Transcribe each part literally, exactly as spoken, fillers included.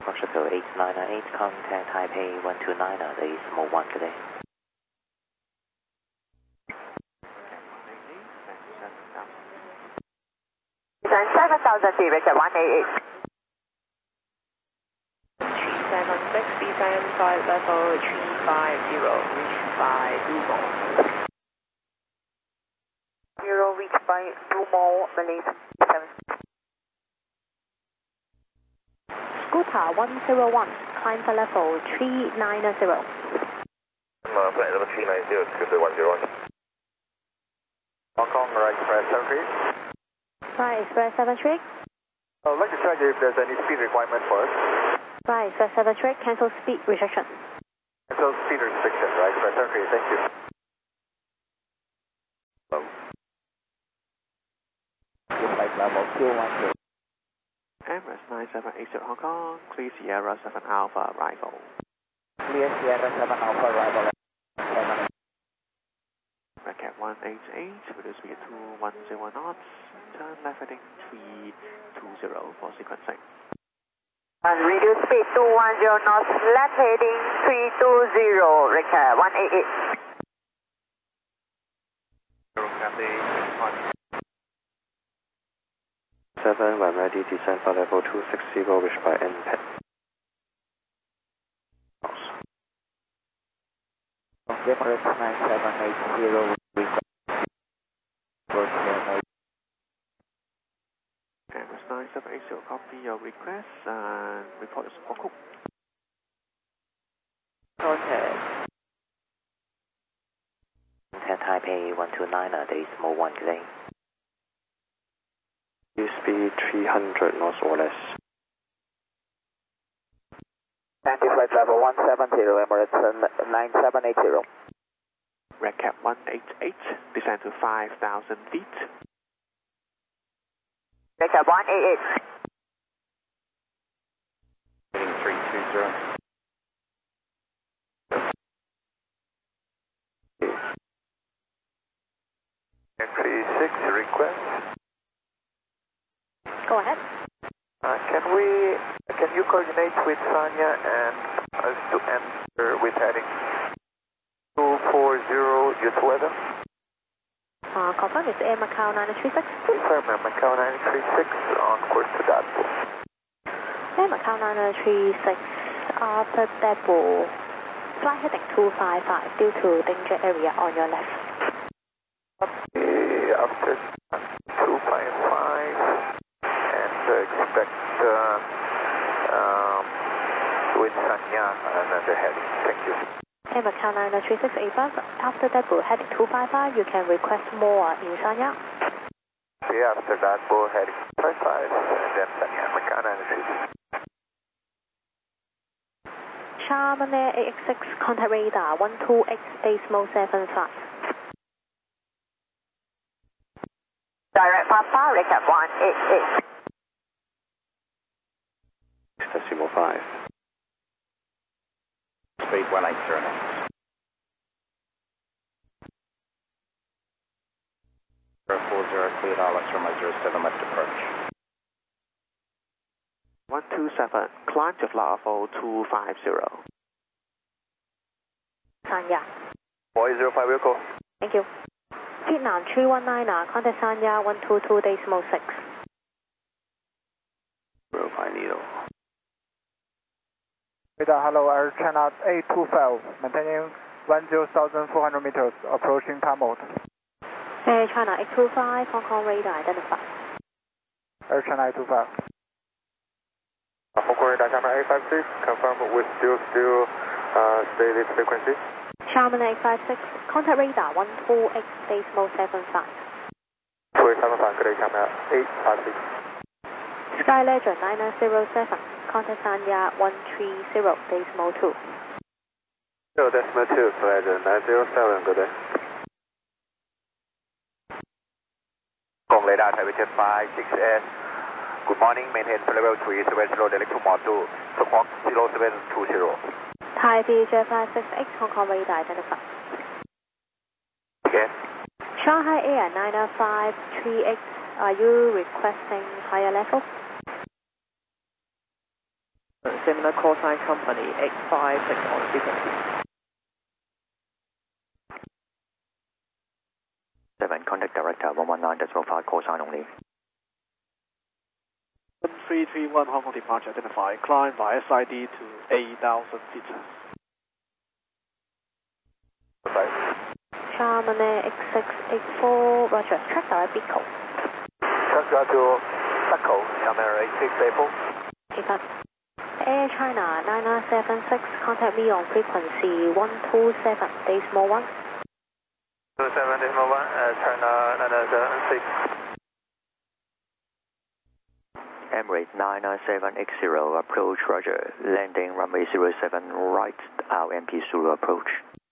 Foxtrot eight nine nine eight, contact Taipei one two nine, there is more one today. seven thousand feet, Richard one eight eight. three seven six, descend flight level three five zero, reach by Google. Zero, reach by Dumo, Malaysia seven. Scooter one zero one, climb flight level three nine zero. Uh, flight level three nine zero, Scooter one zero one. Hong Kong, right express seven three. Right, Express seven three. I'd like to check if there's any speed requirement for us. Right, Express seven three, cancel speed restriction. Cancel speed restriction, right express seven three, thank you. Hello. Flight level two one zero. Emirates nine seven eight zero Hong Kong, clear Sierra seven Alpha arrival. Clear Sierra seven Alpha arrival. Racket one eight eight, reduce speed to one zero knots, turn left heading three two zero for sequencing. And reduce speed to one zero knots, left heading three two zero, Richard one eight eight. seven, when ready, descend for level two six zero, reach by N P E T. Emirates nine seven eight zero, Emirates nine seven eight zero, copy your request and report your support code. Contact. Contact Taipei one two nine, there is more one today. U speed three hundred knots or less. Anti-flight level one seven zero, Emirates nine seven eight zero. Racket one eight eight, descend to five thousand feet. Richard one eight eight. Heading three two zero. three six request. Go ahead. Uh, can we, can you coordinate with Sanya and us to enter with heading two four zero due to weather? Uh, confirm it's Air Macau nine three six. Confirm, Macau nine three six on course to Dabo. Air Macau nine three six, after Dabo, flight heading two five five due to danger area on your left. Okay, after two five five, and uh, expect uh, um, with Sanya another heading. Thank you. Air Macau nine three six Airbus, after Dabo heading two five five, you can request more in Sanya. Okay, after that, go heading two five five, and then Sanya, Macau nine three six. Charman Air A X six, contact radar one two eight, decimal seven five. Direct Papa, Richard one eight eight. Decimal five. Speed one eight zero knots. zero four zero, cleared R L X runway zero seven left approach. one two seven, climb to flight level two five zero. Sanya. four zero five, will call. Thank you. Vietnam three one nine, contact Sanya one two two, decimal six. Zero five Nilo. Radar, hello, Air China eight two five, maintaining one zero thousand four hundred meters, approaching time mode. Air China eight two five, Hong Kong radar identified. Air China eight two five. Hong Kong radar China eight five six, confirm with still, still uh, stated frequency. Charman eight five six, contact radar one two eight, decimal seven five. two eight seven five, good day, China eight five six. Sky Legend nine nine zero seven, contact Sanya one three zero, decimal two. zero decimal two, Legend nine zero seven, good day. Hong Kong radar Taipei five six S. Good morning, maintain level three seven zero, direct to Mod two, Squawk zero seven two zero. Taipei J five six X, Hong Kong radar identified. Again. Shanghai Air nine five three X, are you requesting higher level? similar call sign company eight five six on frequency. seven, contact director one one nine point five, call sign only. three three one Hong Kong departure identified, climb by S I D to eight thousand feet. Charmander X six eight four, roger, track direct Echo. Track direct to Echo, Charmander eight six eight four. Affirm. Air China nine nine seven six, contact me on frequency one two seven, decimal one. two seven decimal one, uh, China nine nine seven six. Emirates nine nine seven X zero, approach, roger. Landing runway zero seven right, R M P Zulu approach.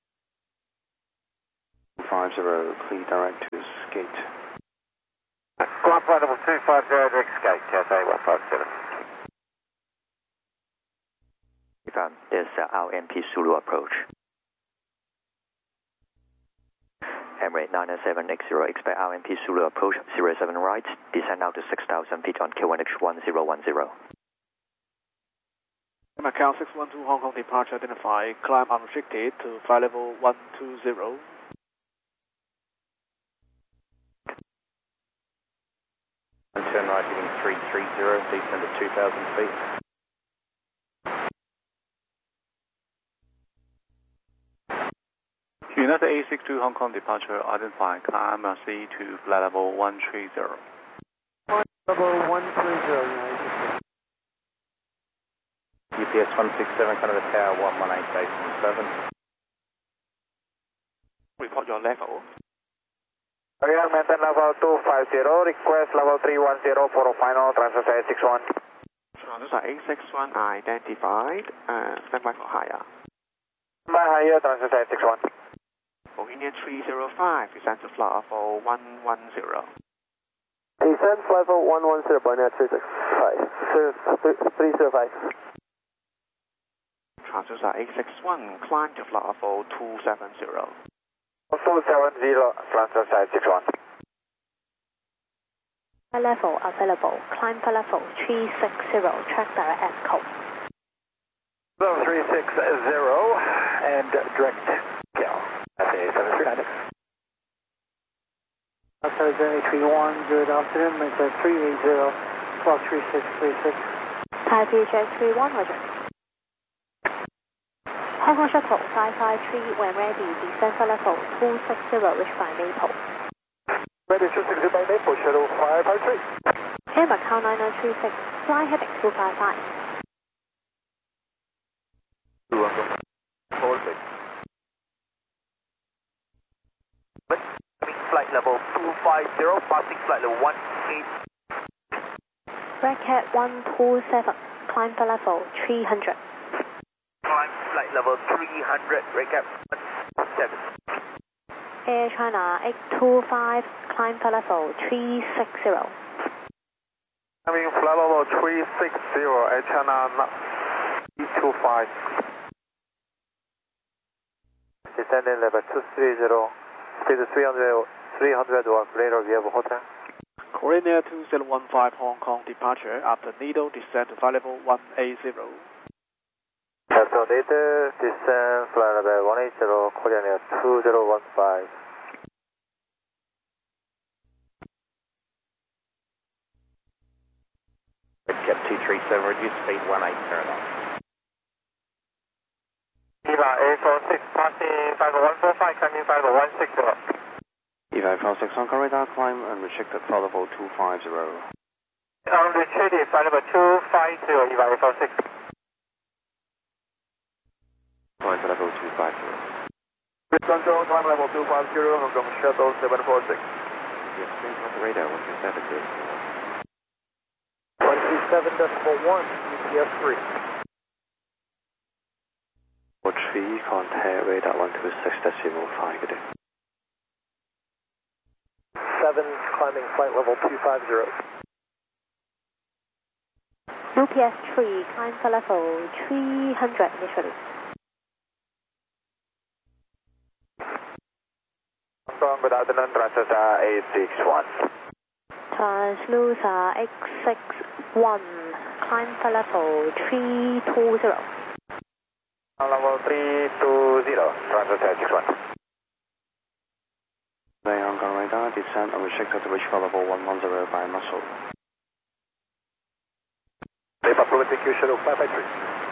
five zero, clear direct to skate. Ground flight level two five zero, direct skate, T S A one five seven. Affirm, there's uh, R M P Zulu approach. Emirates nine nine seven X zero, expect R M P Zulu approach, zero seven right, descend now to six thousand feet on Q one H one zero one zero. Macau six one two Hong Kong departure identified, climb unrestricted to flight level one two zero. Turn right heading three three zero, descend at two thousand feet. United eight six two Hong Kong departure identified, climb R C to flight level one three zero. Level one three zero, United. U P S one six seven, Canada Tower one one eight, base one seven. Report your level. Real maintain level two five zero, request level three one zero for a final transfer eight six one. Transfer eight six one identified, uh, stand by for higher. Stand by higher, transfer eight six one. Bohemian three zero five, descend to flight level one one zero. Descend flight level one one zero, Bohemian three six five, three zero five. Transfer eight six one, climb to flight level two seven zero. two seven zero, transfer eight six one. Level available, climb for level three six zero, track direct Echo. Level three six zero, and direct Cal. That's a seven three nine. Outside zone three one, good afternoon, maintain three eight zero, clock three six three six. Thai P J three one, roger. Hong Kong Shuttle five five three, when ready, descend for level two six zero, reach by Maple. Ready two six zero by Maple, shuttle five five three. Air Macau nine nine three six, fly heading two five five. Two one four six. Flight level two five zero, passing flight level one eight. Red Cat one two seven, climb for level three hundred. Climb flight level three hundred, recap one seven. Air China eight two five, climb for level three six zero. Coming flight level three six zero, Air China eight two five. Descending level two three zero, speed three hundred, three hundred or greater, we have a hotel. Korean Air two zero one five Hong Kong departure after Needle descend to flight level one eight zero. After Needle descend flight level one eight zero, Korean Air two zero one five. Cap two three seven, reduce speed one eight, turn off. Eva eight four six, passing five one four five, climbing five one six zero. Eva eight four six on corridor, climb unrestricted flight level two five zero. Unrestricted flight level two five zero, Eva eight four six. Climb level two five zero. Control, climb level two five zero, Hong Kong Shuttle seven four six. Yes, please on the radar, one two seven zero. one two seven decimal one, U P S three. three, contact radar one two six decimal five. seven, climbing flight level two five zero. U P S three, climb for level three hundred initially. Hong Kong, good afternoon, Translusa eight six one. Translusa X six one, climb for level three two zero. Level three two zero, transfer seven six one. Hong Kong radar, descend and restrict to reach for level one one zero by muscle. Lepa Pro execution of five five three.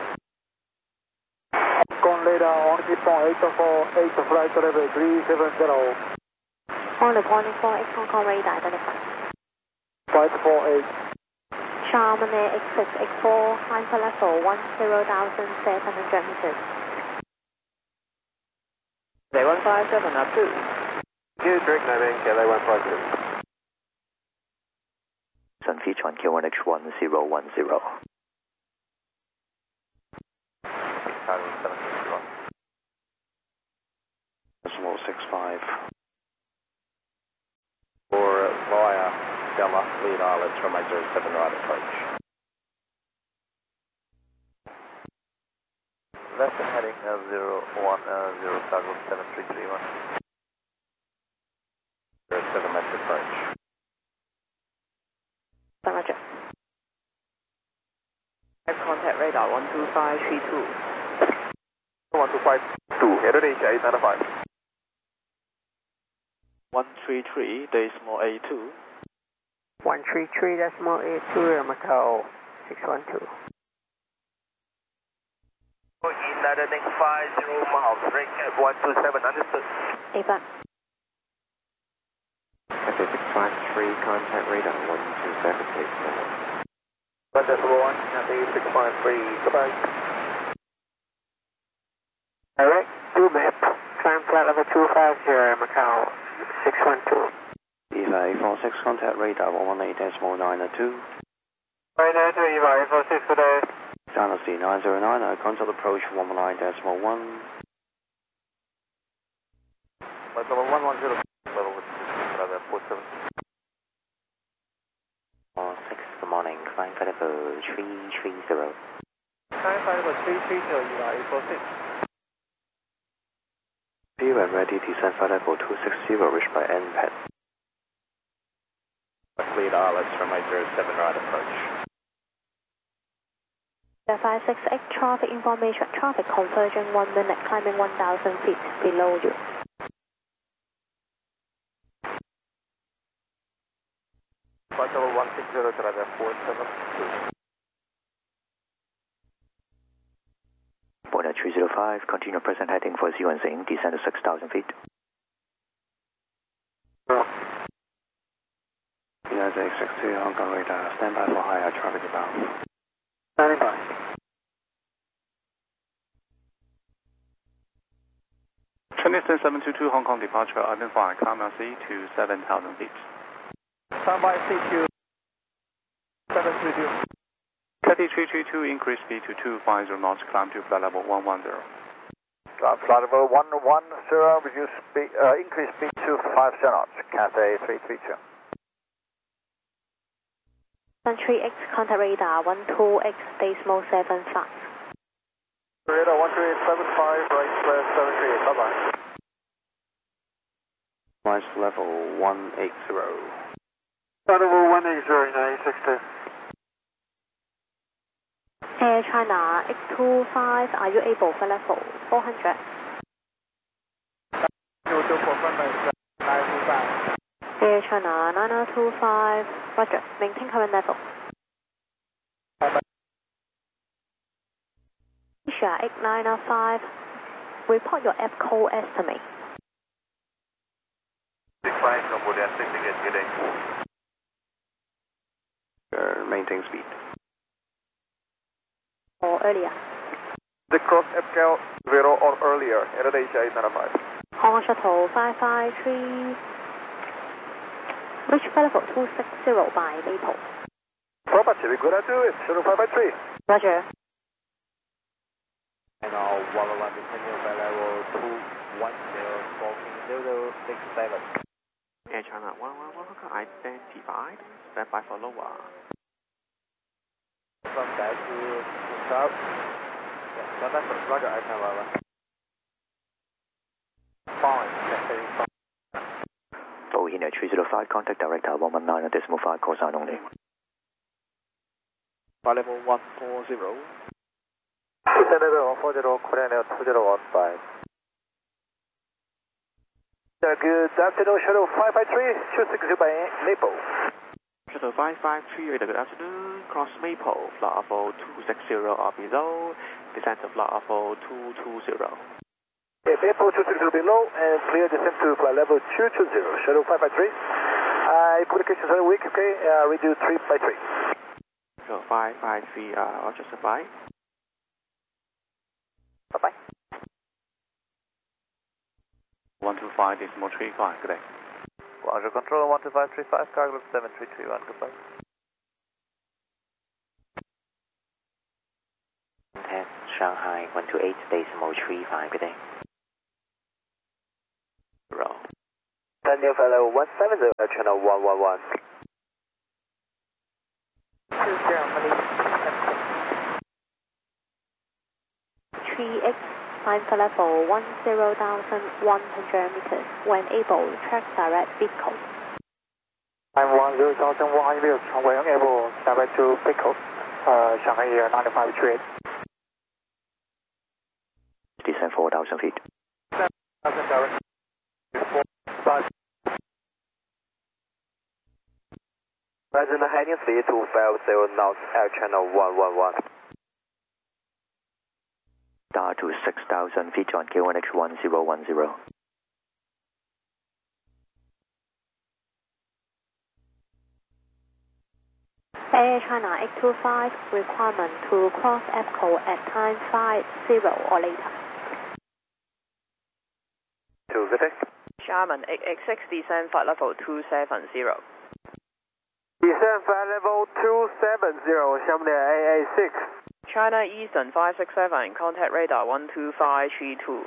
Hong Kong radar on the point eight four eight flight level three seven zero. On the point four X Hong Kong radar identified. five four eight. Charman Air X six X four, climb for level one zero thousand seven hundred meters. Day one five seven up two. Good, direct landing, K L A one five two. Sun feet on Q one X one zero one zero. Decimal six five. For via Delta, lead islands from eight zero seven right approach. Left and heading uh, zero one uh, zero thousand seven three three one. zero seven left approach. Roger. Contact radar one two five three two. one two five two, Indonesia eight nine five. one three three, decimal A two. one three three decimal eight two, Macau six one two. United next five zero miles, rank at one two seven, understood. A-Bun. Cathay six five three, contact radar one two seven, decimal one. one decimal one, Cathay six five three, goodbye. Direct two map, climb flight level two five zero, Macau six one two. Eva eight four six, contact radar one one eight decimal nine two. nine nine two, Eva eight four six, good day. Dynasty nine zero nine, contact approach one one nine decimal one. Level one one zero, level four seven. Oh, six, good morning, climb for level three three zero. Climb flight level three three zero, Eva eight four six. Be when ready, descend for level two six zero, reached by N P E T. Lead islands from eight zero seven right approach. five six X traffic information, traffic converging one minute, climbing one thousand feet below you. Flight level one six zero, driver four seven two. Border three zero five, continue present heading for Xuanxing, descend to six thousand feet. United X six two, Hong Kong radar, stand by for higher traffic abound. Standing by. Trinity seven two two, Hong Kong departure, identify, climb L C to seven thousand feet. Stand by C Q seven three two. Cathay three three two, increase speed to two five zero knots, climb to flight level one one zero. Flight level one one zero, reduce speed, uh, increase speed to five zero knots, Cathay three three two. Sun three X contact radar one two X decimal seven five. Radar one two eight seven five, right square seven three eight, bye bye. Rise to level one eight zero. Level one eight zero, nine six two. Air China X two five, are you able for level four hundred? Air China nine zero two five, roger, maintain current level. Asia eight nine five, report your F code estimate. six five, kemudian six tiga gede. Uh, maintain speed. Or earlier. The cross F K L zero or earlier, Indonesia eight nine five. Hong Kong Shuttle five five three, reach level two six zero by Maple. Property, we're gonna do it, zero five five three. Roger. And now one one continue by level two one zero, smoking zero six seven. Air China one one one, identified, stand by for lower. From back to south. Yeah, stand by for roger, I can lower. Fine, Cathay fine. Boeing three zero five, contact director one one nine decimal five, call sign only. flight level one four zero. Descent level one four zero, Korean Air two zero one five. Uh, good afternoon, Shuttle five five three, two six zero by Maple. Shuttle five five three, radar good afternoon, cross Maple, flight level two six zero or below, descent to flight level two two zero. Okay, Maple two six zero below, and clear descent to flight level two two zero, Shuttle five five three. Uh, communications very weak, okay, uh, redo three by three. Shuttle five five three, uh, Roger, bye. Bye-bye. one two five decimal three five, good day. Roger, control one two five three five, cargo seven three three one, goodbye. Contact Shanghai one two eight decimal three five, good day. Zero. Daniel fellow one seven zero, channel one one one. Two Germany. three X, climb for level one zero thousand one hundred meters. When able, track direct vehicle. I'm one zero thousand one hundred meters, when able, direct to vehicle. Uh, Shanghai Air nine five three eight. Descend four thousand feet. Direct. Five. Present heading three two five zero knots, Air channel one one one. Star to six thousand feet on K one X one zero one zero. Air China eight two five, requirement to cross F C O at time five zero or later. Two Vitex. Sharman eight X six, descend flight level two seven zero. Descend flight level two seven zero, Sharman A A six. China Eastern five six seven, contact radar one two five three two.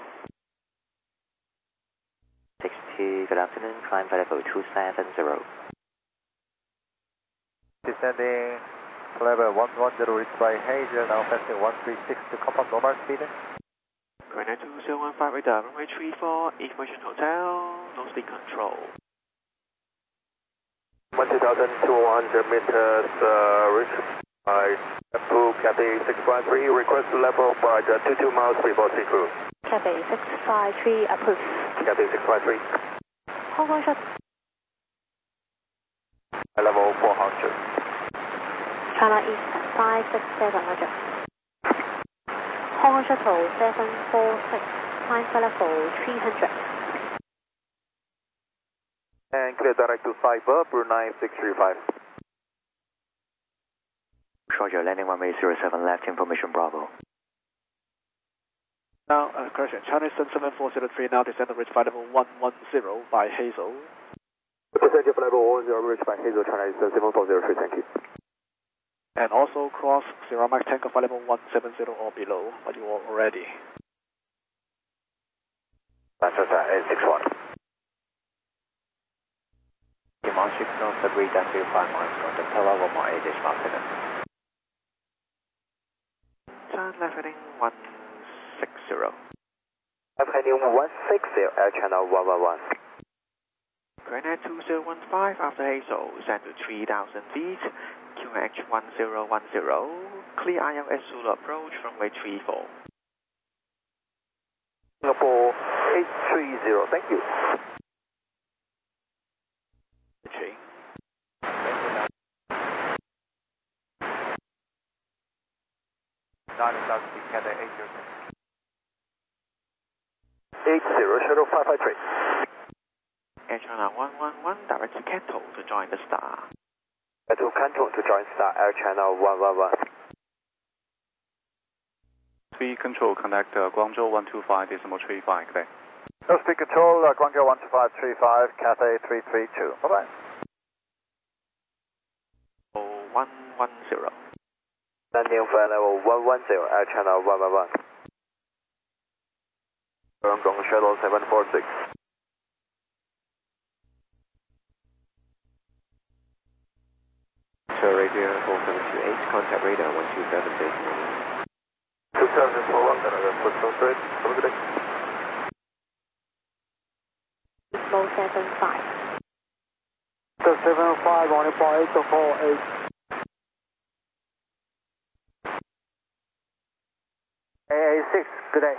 six two, good afternoon, climb for level two seven zero. Descending level one one zero, reached by Hazel, now passing one three six to compound normal speed. Korean two zero one five, radar runway three four, information hotel, no speed control. one two thousand two hundred meters, uh, reach by Apple Cathay six five three, request level by the two two miles before sea crew. Cathay six five three approved. Cathay six five three. Hong Kong Shuttle. Level four hundred. China Eastern five six seven, roger. Hong Kong Shuttle seven four six, climb for level three hundred. And clear direct to Cyber, Brunei six three five. Roger, landing runway zero seven left, information Bravo. Now, uh, correction, China Eastern seven four zero three, now descend to reach flight level one one zero by Hazel. Descend to level one zero, reach by Hazel, China Eastern seven four zero three, thank you. And also cross Sierra Mike Tango flight level one seven zero or below, but you are already. That's eight six one. Demand six knots, agree W five miles, contact tower one more eight decimal seven. Turn left heading one six zero. Left heading one six zero, Air channel one one one. Korean two zero one five, after Hazel, descend to three thousand feet, Q H one zero one zero, clear I L S Zulu approach, runway three four. Singapore eight three zero, thank you. Three. nine thousand feet, Cathay eight zero. eight zero, Shuttle five five three. Air China one one one, direct to Canton to join the Star. To Canton to join Star, Air channel one one one. Speed control, contact uh, Guangzhou one two five decimal three five, good day. No speed control, uh, Guangzhou one two five three five, Cathay three three two. Bye-bye. Oh, one one zero. Landing flight level one one zero, Air channel one one one. Hong Kong Shuttle seven four six. Sir, radio four seven two eight, contact radar one two seven decimal. two seven four one, put some straight. Have a good day. Low seven five. seven five on the point eight four eight. A A six, good day.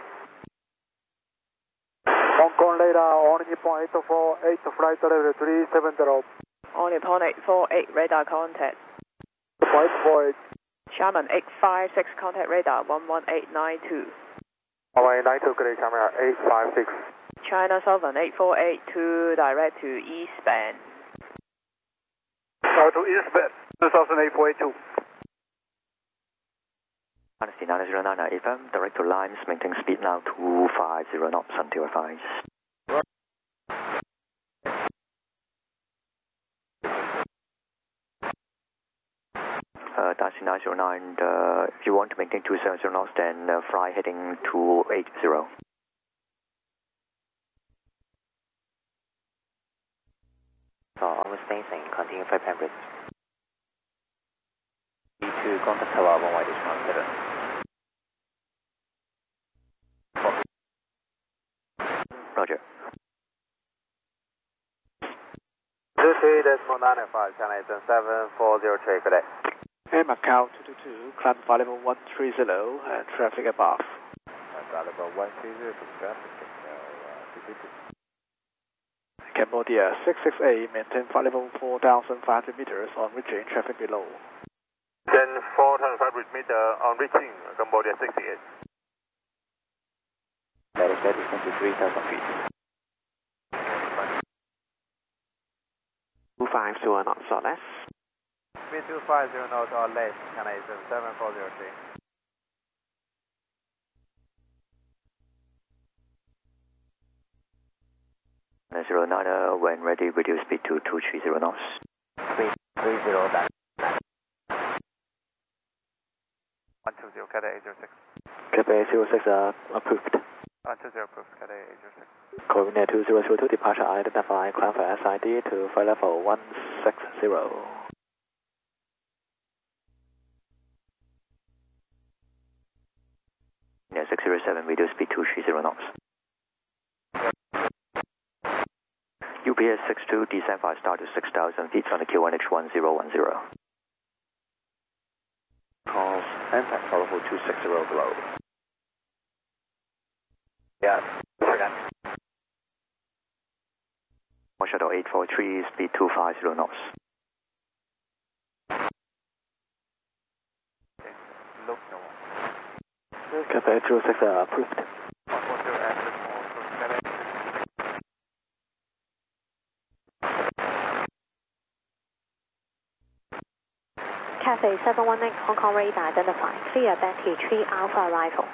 Hong Kong radar, only Nippon eight four eight, flight level three seven zero. On Nippon eight four eight, radar contact. eight four eight. Xiamen eight five six, contact radar one one eight nine two. one one eight nine two, good day, Xiamen eight five six. China Southern eight four eight two, direct to East Bend. Go to East Bend, two thousand eight four eight two. Honesty nine zero nine F M, direct to Limes, maintain speed now two five zero knots until advised. Uh, Taxi nine zero nine, uh, if you want to maintain two seven zero knots, then uh, fly heading two eight zero. So, on station, continue flight plan bridge. B two, contact tower one Y one seven. Roger. two three decimal nine five, China seven four zero three, good day. Air Macau two two two, climb flight level one three zero and traffic above. Flight level one three zero, traffic above. Cambodia six six eight, maintain flight level four thousand five hundred meters on reaching traffic below. Then four thousand five hundred meters on reaching Cambodia sixty-eight. That is that distance to three thousand feet. two five zero knots or less. Speed two five zero knots or less, China seven four zero three. zero nine, uh, when ready, reduce speed to two three zero knots. three three zero back. one two zero, Cathay eight zero six. Cathay zero six uh, approved. one two zero approved, Cathay eight zero six. Coordinate two zero zero two, departure identify, climb for S I D to flight level one six zero. Yeah, six zero seven, reduce speed two three zero knots. U P S six two, descent five star to six thousand feet on the Q one H one zero one zero. Calls, impact powerful two six zero below. Yeah, forgot. Shuttle eight four three, speed two five zero knots. Look, no one. Cathay zero six uh, approved. one four zero and decimal, Cathay. Cathay seven one eight, Hong Kong radar identified. Clear Betty three Alpha arrival.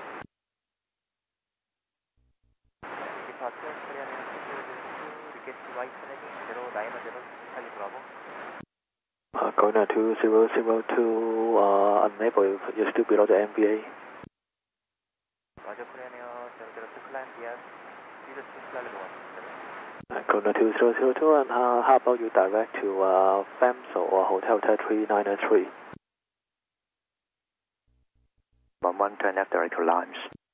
Departure, clear request to right heading zero nine zero, Charlie Bravo. Uh, going to two zero zero two, uh, unable, you're still below the M B A. Roger, clear zero zero two, climb here, zero two, flight level one. Uh, going to two zero zero two, and uh, how about you direct to uh, FAMSO or Hotel three nine three? one one, turn left direct to Limes.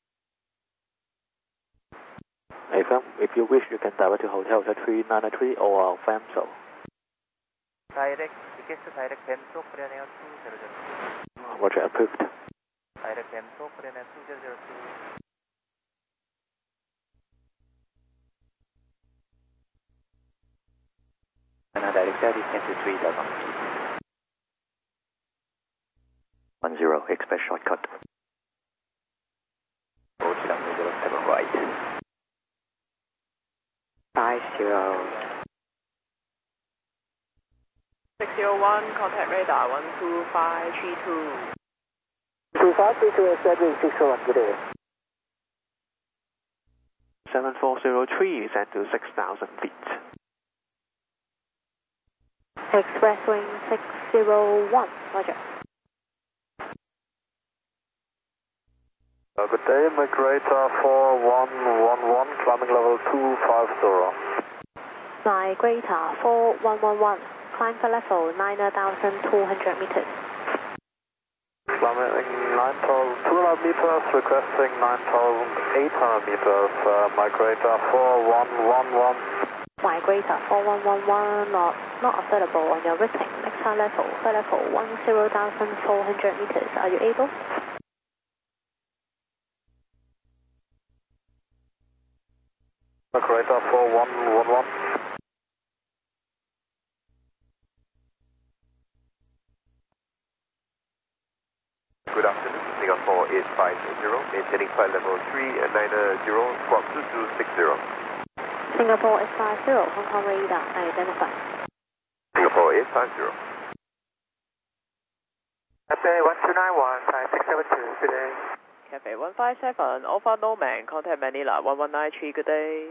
If, um, if you wish, you can direct to Hotel three nine three or FAMSO. Direct, request to direct FAMSO, clear two zero zero two. Roger, approved. Direct FAMSO, clear two zero zero two. And direct that is to three thousand feet. one zero, expect shortcut. Go to runway zero seven right. five zero. six zero one, contact radar one two five three two. two five three two, establish six zero one, good day. seven four zero three, send to six thousand feet. Express wing six zero one, roger. Uh, good day, migrator four one one one, climbing level two five zero. Migrator four one one one, climb for level nine thousand two hundred meters. Climbing nine thousand two hundred meters, requesting nine thousand eight hundred meters, uh, migrator four one one one. Migrator four one one one, not, not available on your routing. Next time level, for level one zero thousand four hundred meters. Are you able? operator four one one one. Good afternoon, Singapore eight five zero, maintaining flight level three nine zero, squawk two two six zero. Singapore eight five zero, Hong Kong radar, identify. Singapore eight five zero. Cathay one two nine one, five six seven two, good day. Cathay one five seven, Alpha Nomad, contact Manila one one nine three, good day.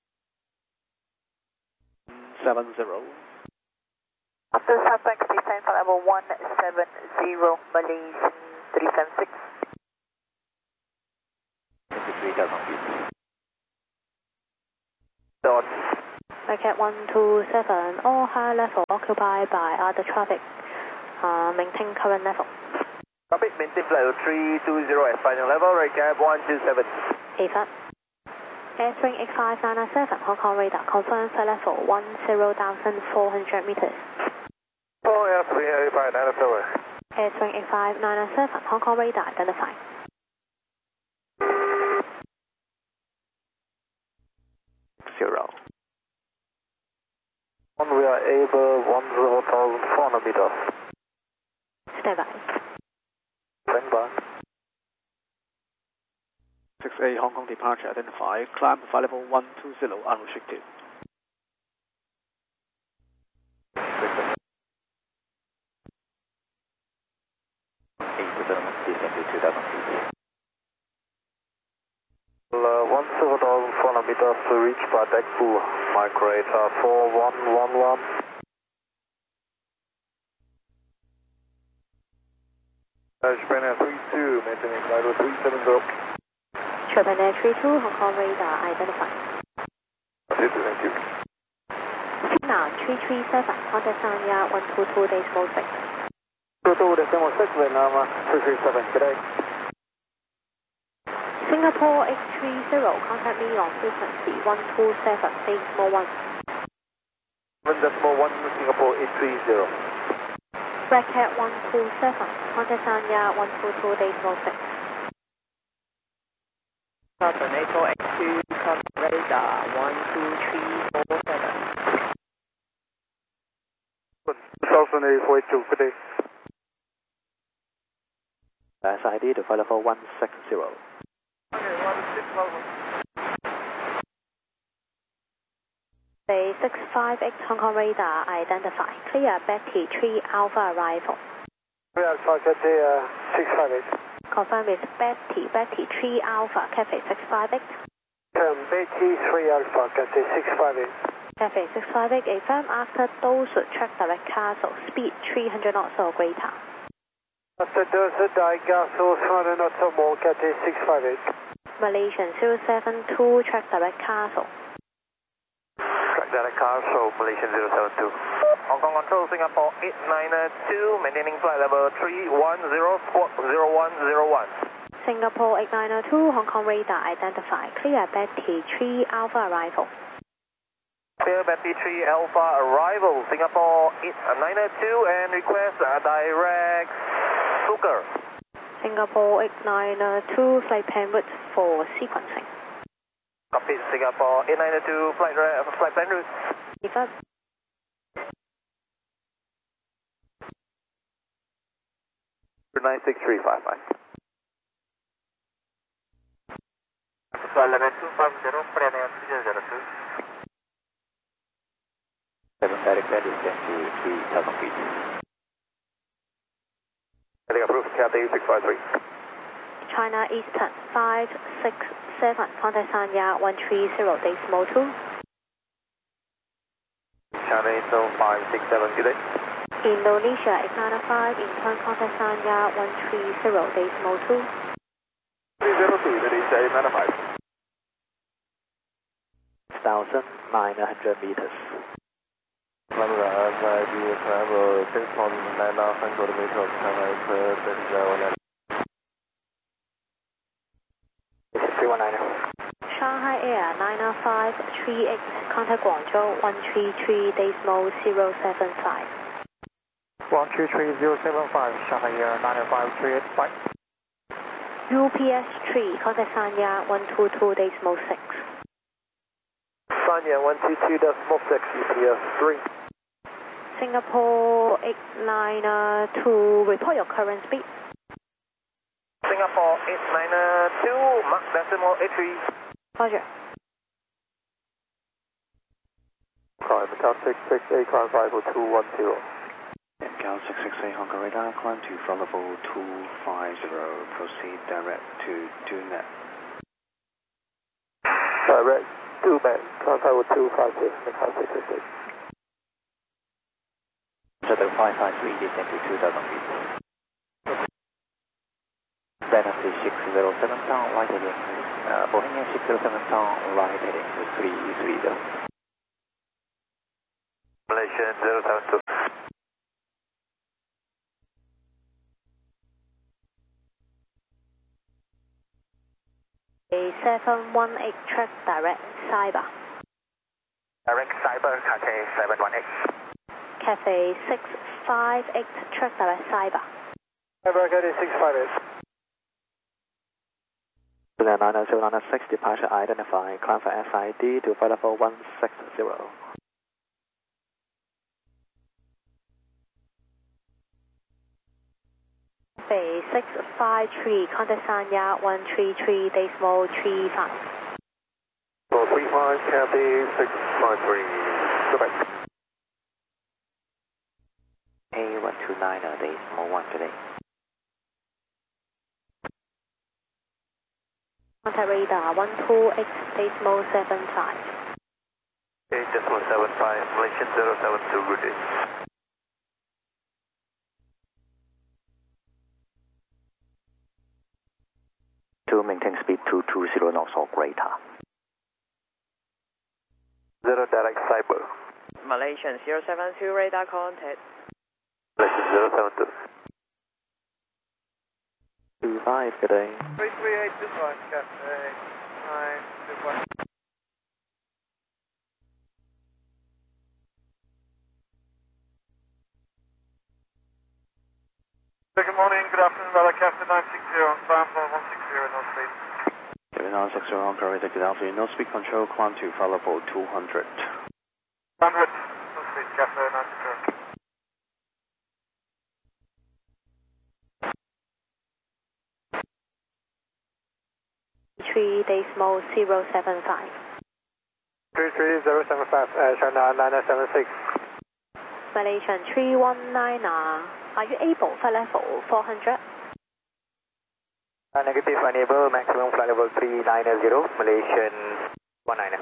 seven zero. After Southbank, descend for level one seven zero, Malaysian three seven six. three thousand feet. Dot. Market one two seven, all high level occupied by other traffic. Uh, maintain current level. Copy, maintain flight level three two zero at final level, right cab one two seven. A F A B. Airstream eight five nine nine seven, Hong Kong radar, confirm flight level ten thousand four hundred meters. Oh, Airstream eight five nine nine seven. Airstream eight five nine nine seven, Hong Kong radar, identify. Zero. One, we are able ten thousand four hundred meters. Stand by. Stand by. six A Hong Kong departure identified. Climb flight level one two zero unrestricted. eight seven, descend to two thousand feet. Uh, seventeen thousand four hundred meters to reach Badekbu, migrator four one one one. Japan Air three two, maintaining flight level three seven zero. Japan Air three two, Hong Kong radar, identify. Thank you, thank you. Now three three seven, contact Sanya one two two decimal six. two two decimal six, Vietnam three three seven, good day. Singapore eight three zero, contact me on frequency one two seven decimal one. one decimal one, Singapore eight three zero. Bracket one two seven, contact Sanya one two two decimal six. Southern eight four eight two, contact radar one two three four seven. Southern eight four eight two, good day. S I D to flight level one six zero. Okay, one six level. Say six five eight Hong Kong radar, identify. Clear Betty three Alpha arrival. three Alpha, Cathay uh, six five eight. Confirm with Betty, Betty three Alpha, Cathay six five eight. Um, Betty three Alpha, Cathay six five eight. Cathay six five eight, affirm after Dorsett track direct castle, speed three hundred knots or greater. After Dorsett direct castle, three hundred knots or more, Cathay six five eight. Malaysian zero seven two, track direct castle. Track direct castle, Malaysian zero seven two. Hong Kong Control, Singapore eight nine two, maintaining flight level three one zero, squawk zero one zero one. Singapore eight nine two, Hong Kong radar, identify. Clear Betty three Alpha arrival. Clear Betty three Alpha arrival, Singapore eight nine two, and request a direct Sugar. Singapore eight nine two, flight plan route for sequencing. Copy, Singapore eight nine two, flight, flight plan route. A F A B. nine six three five five. Flight level two five zero, Korean Air three zero two. seven direct descend to three thousand feet. Heading approved, Cathay six five three. China Eastern five six seven, contact Sanya one three zero decimal two. China Eastern five six seven, good day. Indonesia eight nine five, in turn contact Sanya one three zero decimal two. three zero two, Indonesia eight nine five. six thousand nine hundred meters. Lambda S I D travel six thousand nine hundred meters, China Eastern zero nine. three one nine. Shanghai Air nine five three eight, contact Guangzhou one three three decimal zero seven five. one three three zero seven five, Shanghai Air nine five three eight five. U P S three, contact Sanya one two two decimal six. Anya one two two decimal six, E T S three. Singapore eight niner two, report your current speed. Singapore eight niner two, Mach decimal eight three. Roger. Climb Macau six six eight, climb five oh two one zero. Macau six six eight, Hong Kong radar, climb to flight level two five zero, proceed direct to two net. Direct two net, climb five oh two five six, Macau six six eight. Shuttle five five three, descend to two thousand feet. Dynasty six zero seven town, right heading. Uh, Bohemian six zero seven town, right heading to three three zero. Malaysian zero seven two. A seven one eight, track direct, Cyber. Direct Cyber, Cathay seven one eight. Cathay six five eight, track direct, Cyber. Cyber, Cathay six five eight. nine zero nine six, departure identified, climb for S I D to flight level one six zero. Cathay six five three, contact Sanya one three three, decimal three five. four three five, Cathay six five three, go back. A one two nine, decimal one today. Contact radar one two X, decimal seven five. eight decimal seven five, Malaysian zero seven two, good day. To maintain speed two two zero knots or greater. Zero direct Cyber. Malaysian zero seven two, radar contact. Malaysian zero seven two. two five, good day. three three eight, two five, Cathay nine two one. Good morning, good afternoon, Radar Captain nine six zero, on climb for one six zero, no speed. nine six zero, Hong Kong radar, good afternoon, no speed control, climb to flight level two hundred. one hundred, no speed, Cathay nine six zero. three decimal zero seven five. three three zero seven five, uh, China nine seven six. Malaysian three one nine, are you able flight level four hundred? Uh, negative, unable, maximum flight level three nine zero, Malaysian one nine.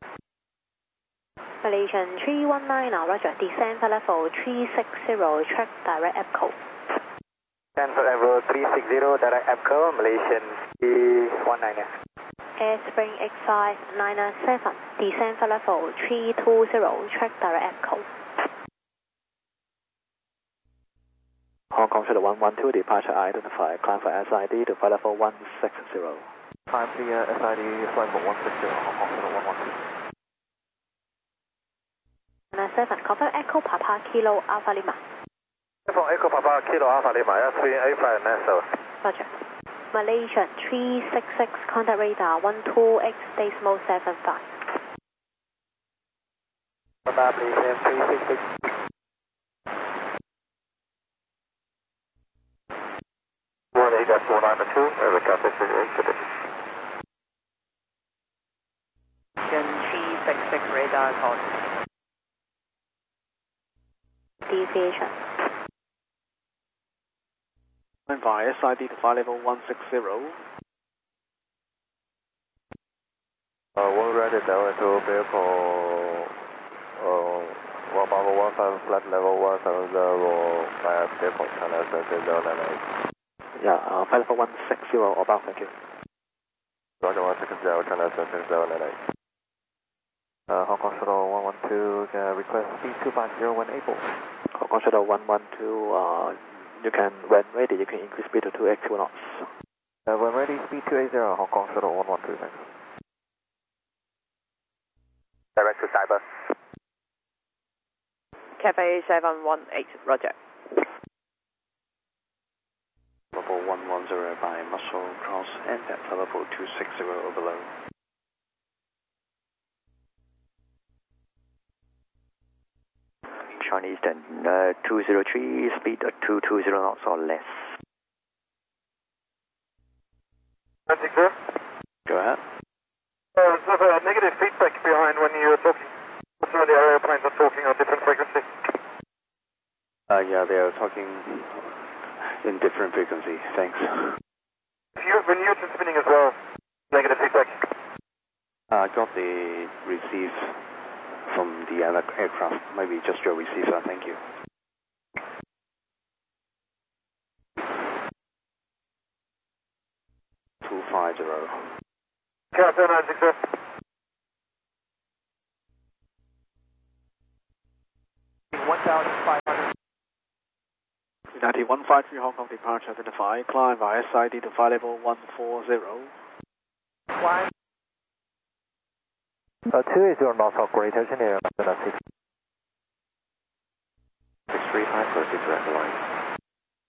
Malaysian three one nine, roger, descend flight level three six zero, track direct Epco. Descend flight level three six zero, direct Epco, Malaysian three one nine. Airspring X five nine seven, descend flight level three two zero, track direct Epco. Hong Kong Shuttle one one two, departure identified, climb for S I D to flight level one six zero. Climb clear, S I D, flight level one six zero, Hong Kong Shuttle one one two. nine seven, confirm Echo Papa Kilo Alpha Lima. From Echo Papa Kilo Alpha Lima, S three eight five Nasa. Roger. Malaysian three six six, contact radar one two X, decimal seven five. Radar, Malaysian three six six. one eight four nine two, the Cathay six eight today. Malaysian three six six, radar contact. Deviation. Climb by S I D to flight level one six zero. Uh, one ready down to vehicle, uh, one Bravo one five, flight level one seven zero, five, vehicle, China seven zero nine eight. Yeah, uh, flight level one six zero, about, thank you. Roger one six zero, China seven zero nine eight. Uh, Hong Kong Shuttle one one two, uh, request speed two five zero when able. Hong Kong Shuttle one one two, uh, you can, when ready, you can increase speed to two X two knots. Uh, when ready, speed two eight zero, Hong Kong Shuttle one one two, thanks. Direct to Cyber. Cathay seven one eight, roger. Level one one zero by Muscle Cross and at level two six zero below. China Eastern, uh, two zero three, speed at two two zero knots or less. Atlantic sir. Go ahead. Uh, there's a negative feedback behind when you're talking. So the airplanes are talking on different frequency. Uh, yeah, they are talking in different frequency. Thanks. If you, when you're transmitting as well, negative feedback. I uh, got the receive from the other aircraft. Maybe just your receiver. Thank you. two five zero. Charter nine six zero. one thousand five hundred. United one five three Hong Kong departure identify, climb via S I D to flight level one four zero. One. Uh, two eighty knots operator, engineer, six. six three five, proceed to red line.